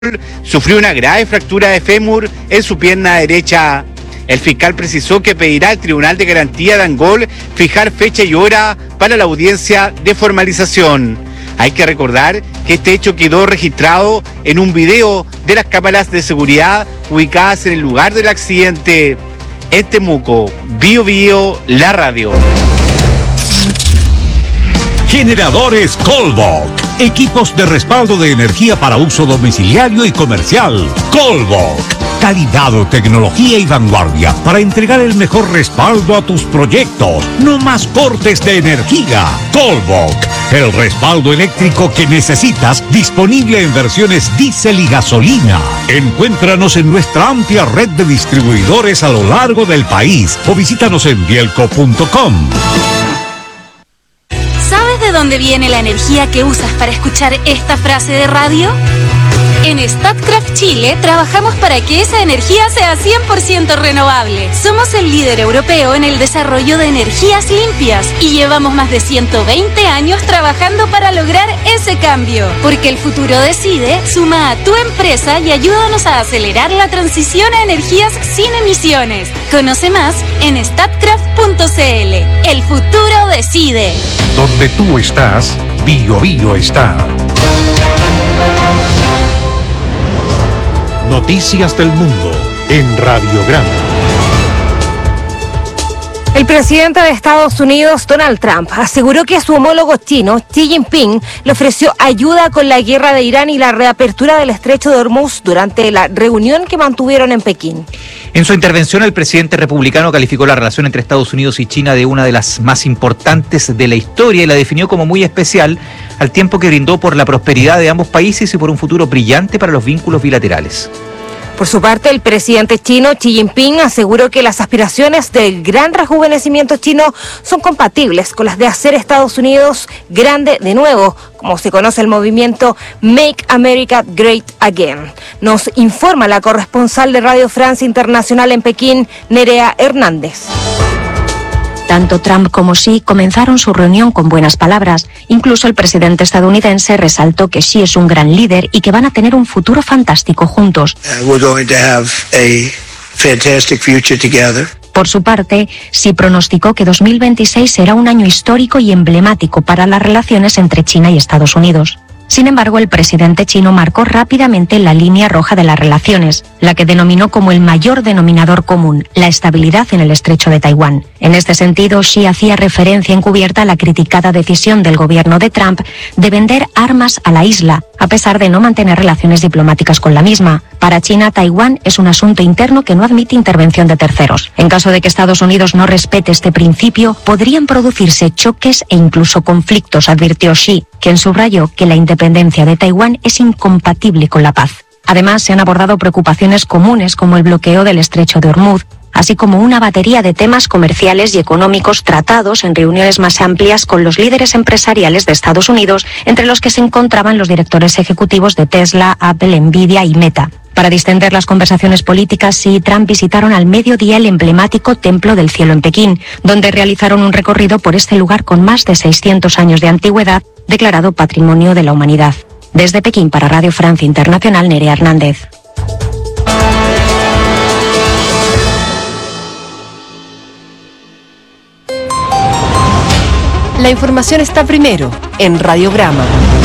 sufrió una grave fractura de fémur en su pierna derecha. El fiscal precisó que pedirá al Tribunal de Garantía de Angol fijar fecha y hora para la audiencia de formalización. Hay que recordar que este hecho quedó registrado en un video de las cámaras de seguridad ubicadas en el lugar del accidente. En Temuco, Bio Bio, la radio. Generadores Colbok. Equipos de respaldo de energía para uso domiciliario y comercial. Colbok. Calidad, tecnología y vanguardia para entregar el mejor respaldo a tus proyectos. No más cortes de energía. Colbok. El respaldo eléctrico que necesitas, disponible en versiones diésel y gasolina. Encuéntranos en nuestra amplia red de distribuidores a lo largo del país o visítanos en bielco.com. ¿Sabes de dónde viene la energía que usas para escuchar esta frase de radio? En Statkraft Chile trabajamos para que esa energía sea 100% renovable. Somos el líder europeo en el desarrollo de energías limpias y llevamos más de 120 años trabajando para lograr ese cambio. Porque el futuro decide, suma a tu empresa y ayúdanos a acelerar la transición a energías sin emisiones. Conoce más en statkraft.cl. El futuro decide. Donde tú estás, Bio Bio está. Noticias del mundo en Radiograma. El presidente de Estados Unidos, Donald Trump, aseguró que su homólogo chino, Xi Jinping, le ofreció ayuda con la guerra de Irán y la reapertura del estrecho de Hormuz durante la reunión que mantuvieron en Pekín. En su intervención, el presidente republicano calificó la relación entre Estados Unidos y China de una de las más importantes de la historia y la definió como muy especial, al tiempo que brindó por la prosperidad de ambos países y por un futuro brillante para los vínculos bilaterales. Por su parte, el presidente chino Xi Jinping aseguró que las aspiraciones del gran rejuvenecimiento chino son compatibles con las de hacer Estados Unidos grande de nuevo, como se conoce el movimiento Make America Great Again. Nos informa la corresponsal de Radio France Internacional en Pekín, Nerea Hernández. Tanto Trump como Xi comenzaron su reunión con buenas palabras. Incluso el presidente estadounidense resaltó que Xi es un gran líder y que van a tener un futuro fantástico juntos. Por su parte, Xi pronosticó que 2026 será un año histórico y emblemático para las relaciones entre China y Estados Unidos. Sin embargo, el presidente chino marcó rápidamente la línea roja de las relaciones, la que denominó como el mayor denominador común, la estabilidad en el estrecho de Taiwán. En este sentido, Xi hacía referencia encubierta a la criticada decisión del gobierno de Trump de vender armas a la isla, a pesar de no mantener relaciones diplomáticas con la misma. Para China, Taiwán es un asunto interno que no admite intervención de terceros. En caso de que Estados Unidos no respete este principio, podrían producirse choques e incluso conflictos, advirtió Xi, quien subrayó que la independencia de Taiwán es incompatible con la paz. Además, se han abordado preocupaciones comunes como el bloqueo del estrecho de Hormuz, así como una batería de temas comerciales y económicos tratados en reuniones más amplias con los líderes empresariales de Estados Unidos, entre los que se encontraban los directores ejecutivos de Tesla, Apple, Nvidia y Meta. Para distender las conversaciones políticas, Xi y Trump visitaron al mediodía el emblemático Templo del Cielo en Pekín, donde realizaron un recorrido por este lugar con más de 600 años de antigüedad, declarado Patrimonio de la Humanidad. Desde Pekín para Radio Francia Internacional, Nerea Hernández. La información está primero en Radiograma.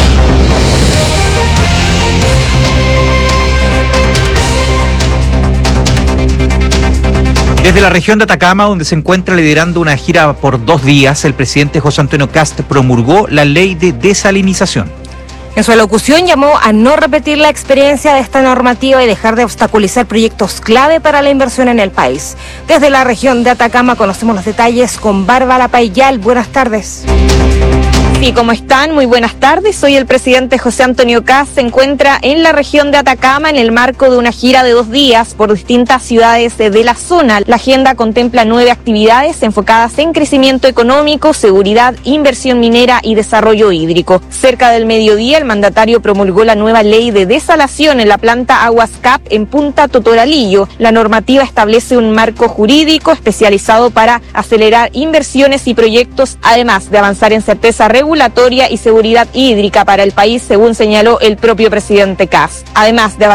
Desde la región de Atacama, donde se encuentra liderando una gira por 2 días, el presidente José Antonio Kast promulgó la ley de desalinización. En su alocución llamó a no repetir la experiencia de esta normativa y dejar de obstaculizar proyectos clave para la inversión en el país. Desde la región de Atacama conocemos los detalles con Bárbara Payal. Buenas tardes. Sí, ¿cómo están? Muy buenas tardes. Hoy el presidente José Antonio Kast se encuentra en la región de Atacama en el marco de una gira de 2 días por distintas ciudades de la zona. La agenda contempla 9 actividades enfocadas en crecimiento económico, seguridad, inversión minera y desarrollo hídrico. Cerca del mediodía, el mandatario promulgó la nueva ley de desalación en la planta Aguas Cap en Punta Totoralillo. La normativa establece un marco jurídico especializado para acelerar inversiones y proyectos, además de avanzar en certeza regulatoria regulatoria y seguridad hídrica para el país, según señaló el propio presidente Kast. Además de